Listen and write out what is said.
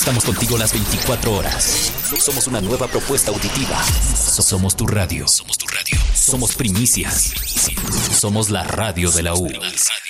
Estamos contigo las 24 horas. Somos una nueva propuesta auditiva. Somos tu radio. Somos primicia. Somos la radio de la U.